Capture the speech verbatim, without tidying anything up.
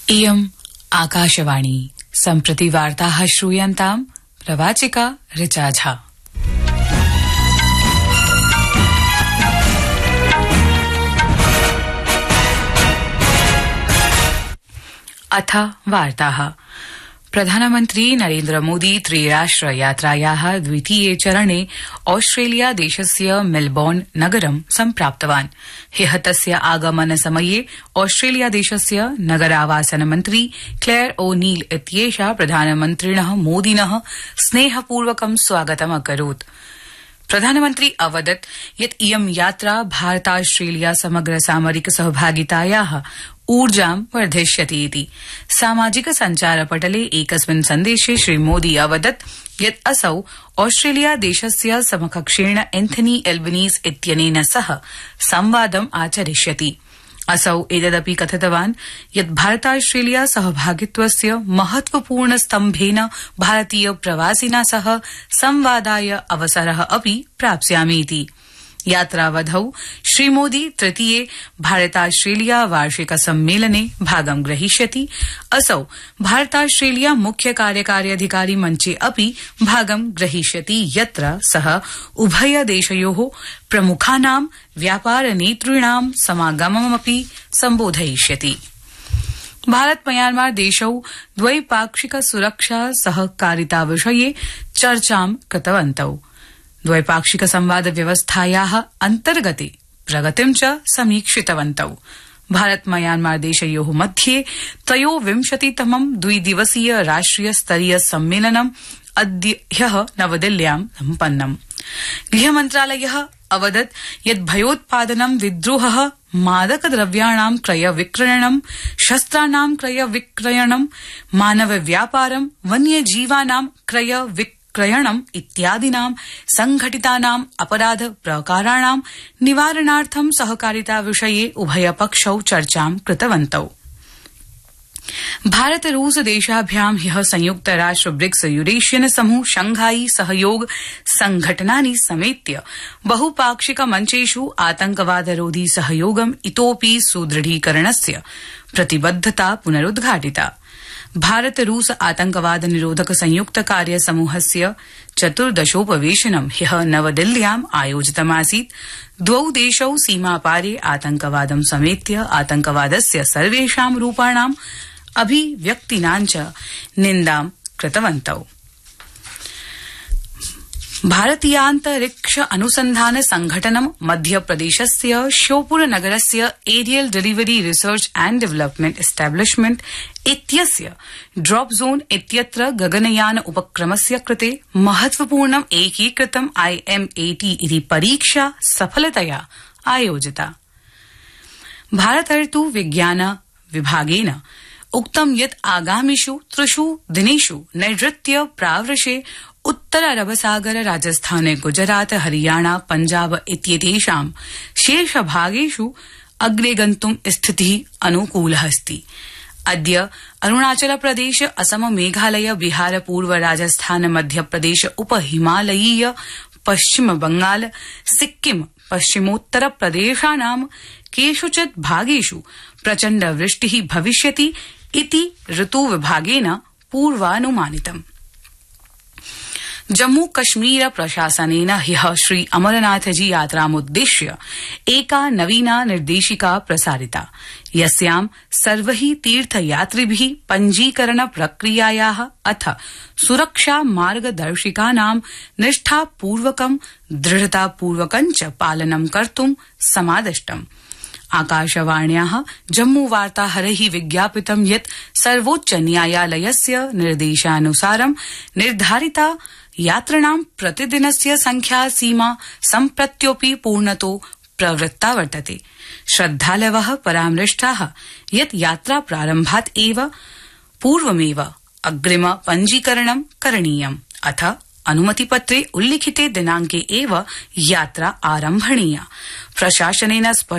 इयम् आकाशवाणी सम्प्रति वार्ताः श्रूयन्ताम् प्रवाचिका ऋचा झा। अथ वार्ताः। प्रधानमन्त्री नरेन्द्र मोदी त्रिराष्ट्र यात्रायाः द्वितीये चरणे ऑस्ट्रेलिया देशस्य मेलबोर्न नगरं सम्प्राप्तवान्। ह्यः तस्य आगमन समये ऑस्ट्रेलिया देशस्य नगरावासन मन्त्री क्लेयर ओ नील इत्येषा प्रधानमन्त्रिणः मोदिनः स्नेहपूर्वकं स्वागतम् अकरोत्। प्रधानमन्त्री अवदत् यत् इयं यात्रा भारतास्ट्रेलिया समग्र सामरिक सहभागितायाः ऊर्जां वर्धिष्यति इति। सामाजिक सञ्चार पटले एकस्मिन् सन्देशे श्रीमोदी अवदत् यत् असौ ऑस्ट्रेलिया देशस्य समकक्षेण एन्थनी एल्बनीज इत्यनेन सह संवादम् आचरिष्यति। असौ एतदपि कथितवान् यत् भारतास्ट्रेलिया सहभागित्वस्य महत्वपूर्ण स्तम्भेन भारतीय प्रवासिना सह संवादाय अवसरः अपि प्राप्स्यामीति। यात्रावधौ श्रीमोदी तृतीये भारतास्ट्रेलिया वार्षिक सम्मेलने भागं ग्रहीष्यति। असौ भारतास्ट्रेलिया मुख्य कार्यकारी अधिकारी मञ्चे अपि भागं ग्रहीष्यति, यत्र सः उभय देशयोः प्रमुखानां व्यापार नेतॄणां समागममपि सम्बोधयिष्यति। भारत म्यांमार देशौ द्वैपाक्षिक सुरक्षा सहकारिता विषये चर्चां कृतवन्तौ। द्वैपाक्षिक संवाद व्यवस्थायाः अन्तर्गते प्रगतिं च समीक्षितवन्तौ। भारत म्यांमार देशयोः मध्ये त्रयोविंशतितमं द्विदिवसीय राष्ट्रिय स्तरीय सम्मेलनं अद्य ह्यः नवदिल्ल्यां सम्पन्नम्। गृहमन्त्रालयः अवदत् यत् भयोत्पादनं, विद्रोहः, मादकद्रव्याणां क्रय विक्रयणं, शस्त्राणां क्रय विक्रयणं, मानव व्यापारं, वन्यजीवानां क्रय विक्रयणं क्रयणम् इत्यादीनां संघटितानाम् अपराध प्रकाराणां निवारणार्थं सहकारिता विषये उभयपक्षौ चर्चां कृतवन्तौ। भारत रूस देशाभ्यां ह्यः संयुक्त राष्ट्र ब्रिक्स यूरेशियन समूह शंघाई सहयोग संघटनानि समेत्य बहुपाक्षिक मञ्चेषु आतंकवादरोधी सहयोगम् इतोऽपि सुदृढीकरणस्य प्रतिबद्धता पुनरुद्घाटिता। भारत रूस आतंकवाद निरोधक संयुक्त कार्य समूहस्य चतुर्दशोपवेशनं ह्यः नवदिल्ल्याम् आयोजितमासीत्। द्वौ देशौ सीमापारे आतंकवादं समेत्य आतंकवादस्य सर्वेषां रूपाणाम् अभिव्यक्तीनां च निन्दां कृतवन्तौ। भारतीयान्तरिक्ष अनुसन्धान संघटनं मध्यप्रदेशस्य श्योपुर नगरस्य aerial delivery research and development establishment इत्यस्य ड्रॉप जोन इत्यत्र गगनयान उपक्रमस्य कृते महत्वपूर्णम् एकीकृतम् आई एम ए टी इति परीक्षा सफलतया आयोजिता। भारतर्तु विज्ञान विभागेन उक्तं यत् आगामिषु त्रिषु दिनेषु नैऋत्य प्रावृषे उत्तर अरबसागर, राजस्थान, गुजरात, हरियाणा, पंजाब इत्येतेषां शेषभागेषु अग्रे गन्तुं स्थितिः अनुकूलः अस्ति। अद्य अरुणाचल प्रदेश, असम, मेघालय, बिहार, पूर्व राजस्थान, मध्यप्रदेश, उपहिमालयीय, पश्चिम बंगाल, सिक्किम, पश्चिमोत्तर प्रदेशानां केषुचित् भागेषु प्रचण्ड वृष्टिः भविष्यति इति ऋतुविभागेन पूर्वानुमानितम्। जम्मू कश्मीर प्रशासनेन ह्यः श्री अमरनाथजी यात्रामुद्दिश्य एका नवीना निर्देशिका प्रसारिता, यस्यां सर्वैः तीर्थयात्रिभिः पञ्जीकरण प्रक्रियायाः अथ सुरक्षा मार्गदर्शिकानां निष्ठापूर्वकं दृढतापूर्वकं च पालनं कर्तुं समादिष्टम्। आकाशवाण्याः जम्मू वार्ताहरैः विज्ञापितं यत् सर्वोच्च न्यायालयस्य निर्देशानुसारं निर्धारिता यात्रिणां प्रतिदिनस्य संख्या सीमा सम्प्रत्योऽपि पूर्णतो प्रवृत्ता वर्तते। श्रद्धालवः परामृष्टाः यत् यात्रा प्रारम्भात् एव पूर्वमेव अग्रिम पञ्जीकरणं करणीयम्, अथ अनुमतिपत्रे उल्लिखिते दिनांके एव यात्रा आरम्भणीया। प्रशासनेन